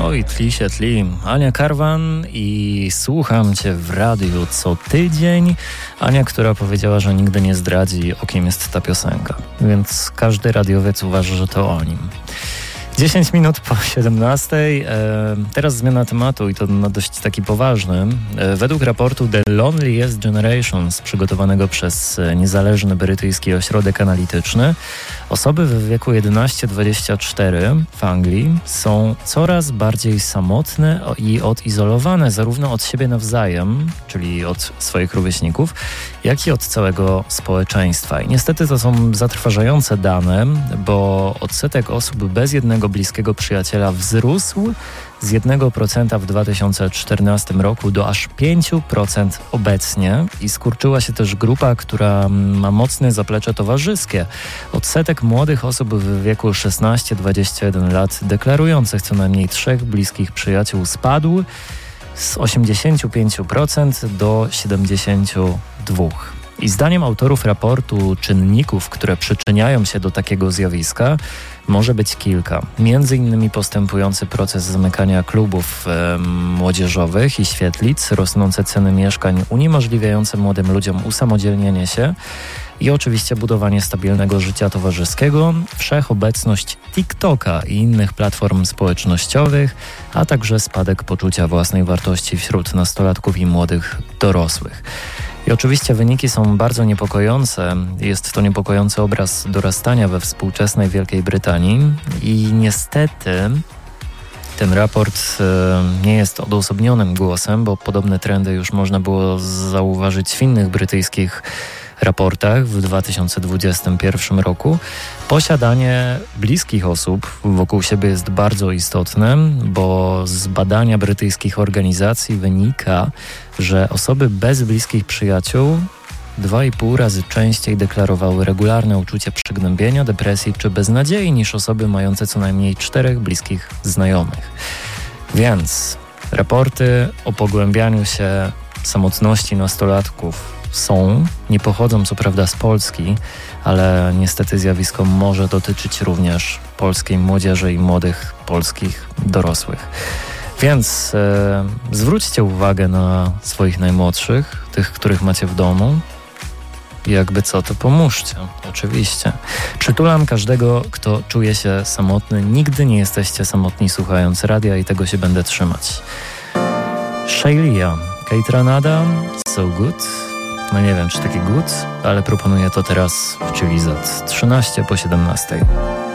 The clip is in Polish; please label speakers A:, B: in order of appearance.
A: Oj, tli się tli. Ania Karwan i słucham Cię w radiu co tydzień. Ania, która powiedziała, że nigdy nie zdradzi, o kim jest ta piosenka. Więc każdy radiowiec uważa, że to o nim. 10 minut po 17. Teraz zmiana tematu i to dość taki poważny. Według raportu The Loneliest Generations przygotowanego przez niezależny brytyjski ośrodek analityczny, osoby w wieku 11-24 w Anglii są coraz bardziej samotne i odizolowane zarówno od siebie nawzajem, czyli od swoich rówieśników, jak i od całego społeczeństwa. I niestety to są zatrważające dane, bo odsetek osób bez jednego bliskiego przyjaciela wzrósł z 1% w 2014 roku do aż 5% obecnie i skurczyła się też grupa, która ma mocne zaplecze towarzyskie. Odsetek młodych osób w wieku 16-21 lat deklarujących co najmniej 3 bliskich przyjaciół spadł z 85% do 72%. I zdaniem autorów raportu czynników, które przyczyniają się do takiego zjawiska, może być kilka. Między innymi postępujący proces zamykania klubów młodzieżowych i świetlic, rosnące ceny mieszkań uniemożliwiające młodym ludziom usamodzielnienie się i oczywiście budowanie stabilnego życia towarzyskiego, wszechobecność TikToka i innych platform społecznościowych, a także spadek poczucia własnej wartości wśród nastolatków i młodych dorosłych. I oczywiście wyniki są bardzo niepokojące. Jest to niepokojący obraz dorastania we współczesnej Wielkiej Brytanii i niestety ten raport nie jest odosobnionym głosem, bo podobne trendy już można było zauważyć w innych brytyjskich raportach w 2021 roku. Posiadanie bliskich osób wokół siebie jest bardzo istotne, bo z badania brytyjskich organizacji wynika, że osoby bez bliskich przyjaciół 2,5 razy częściej deklarowały regularne uczucie przygnębienia, depresji czy beznadziei niż osoby mające co najmniej 4 bliskich znajomych. Więc raporty o pogłębianiu się samotności nastolatków nie pochodzą co prawda z Polski, ale niestety zjawisko może dotyczyć również polskiej młodzieży i młodych polskich dorosłych. Więc zwróćcie uwagę na swoich najmłodszych, tych, których macie w domu. Jakby co, to pomóżcie, oczywiście. Przytulam każdego, kto czuje się samotny. Nigdy nie jesteście samotni słuchając radia i tego się będę trzymać. Shaylia, Kate Ranada, So Good. No nie wiem, czy taki good, ale proponuję to teraz w Chilizat. 13 po 17.